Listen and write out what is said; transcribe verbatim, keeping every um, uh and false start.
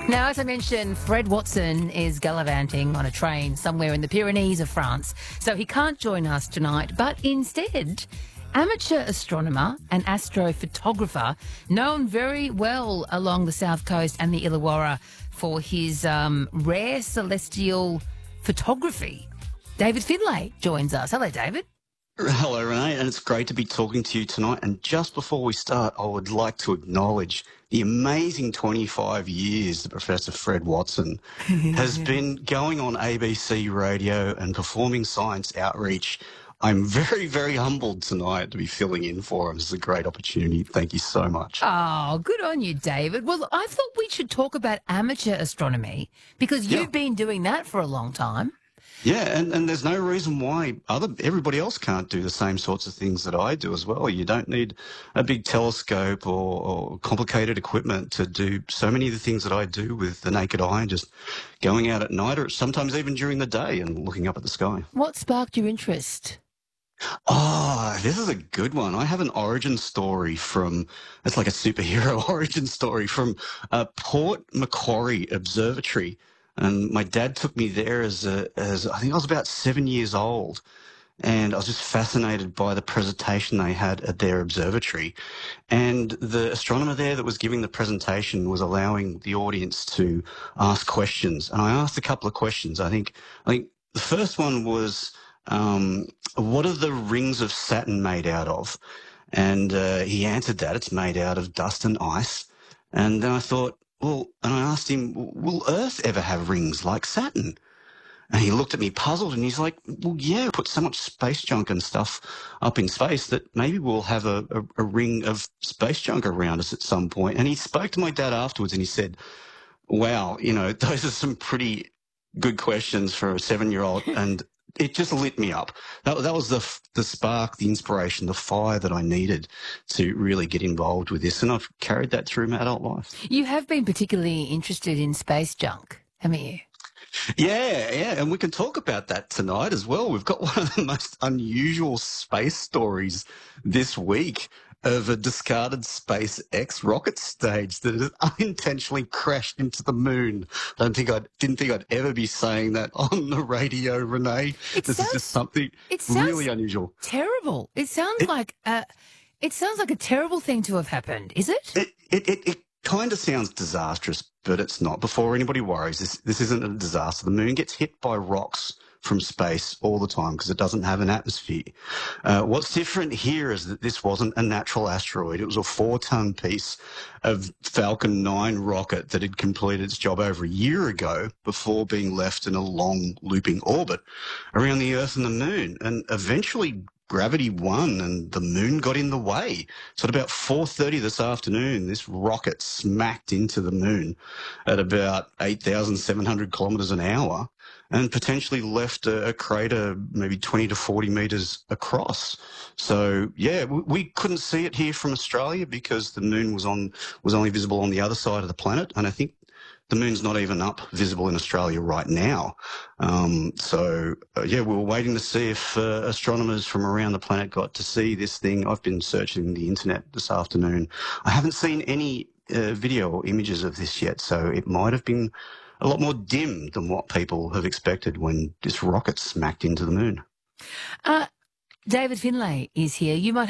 Now, as I mentioned, Fred Watson is gallivanting on a train somewhere in the Pyrenees of France, so he can't join us tonight, but instead, amateur astronomer and astrophotographer, known very well along the south coast and the Illawarra for his um, rare celestial photography, David Finlay joins us. Hello, David. Hello, Renee, and it's great to be talking to you tonight. And just before we start, I would like to acknowledge the amazing twenty-five years that Professor Fred Watson has been going on A B C radio and performing science outreach. I'm very, very humbled tonight to be filling in for him. It's a great opportunity. Thank you so much. Oh, good on you, David. Well, I thought we should talk about amateur astronomy because you've Yeah. been doing that for a long time. Yeah, and, and there's no reason why other everybody else can't do the same sorts of things that I do as well. You don't need a big telescope or, or complicated equipment to do so many of the things that I do with the naked eye, and just going out at night or sometimes even during the day and looking up at the sky. What sparked your interest? Oh, this is a good one. I have an origin story from, it's like a superhero origin story from uh, Port Macquarie Observatory. And my dad took me there as, a, as I think I was about seven years old. And I was just fascinated by the presentation they had at their observatory. And the astronomer there that was giving the presentation was allowing the audience to ask questions. And I asked a couple of questions. I think, I think the first one was, um, what are the rings of Saturn made out of? And uh, he answered that it's made out of dust and ice. And then I thought, well, and I asked him, will Earth ever have rings like Saturn? And he looked at me puzzled and he's like, well, yeah, put so much space junk and stuff up in space that maybe we'll have a, a, a ring of space junk around us at some point. And he spoke to my dad afterwards and he said, wow, you know, those are some pretty good questions for a seven-year-old. And it just lit me up. That, that was the the spark, the inspiration, the fire that I needed to really get involved with this. And I've carried that through my adult life. You have been particularly interested in space junk, haven't you? Yeah, yeah, and we can talk about that tonight as well. We've got one of the most unusual space stories this week of a discarded SpaceX rocket stage that has unintentionally crashed into the moon. I don't think I didn't think I'd ever be saying that on the radio, Renee. It this sounds, is just something it sounds really unusual. Terrible. It sounds It- like a, it sounds like a terrible thing to have happened. Is it? It it it, it kind of sounds disastrous, but it's not. Before anybody worries, this this isn't a disaster. The moon gets hit by rocks from space all the time because it doesn't have an atmosphere. Uh, what's different here is that this wasn't a natural asteroid. It was a four-ton piece of Falcon nine rocket that had completed its job over a year ago before being left in a long looping orbit around the Earth and the moon. And eventually gravity won and the moon got in the way. So at about four thirty this afternoon, this rocket smacked into the moon at about eight thousand seven hundred kilometres an hour and potentially left a, a crater maybe twenty to forty metres across. So, yeah, we, we couldn't see it here from Australia because the moon was on was only visible on the other side of the planet. And I think the moon's not even up visible in Australia right now. Um, so, uh, yeah, we were waiting to see if uh, astronomers from around the planet got to see this thing. I've been searching the internet this afternoon. I haven't seen any uh, video or images of this yet, so it might have been a lot more dim than what people have expected when this rocket smacked into the moon. Uh, David Finlay is here. You might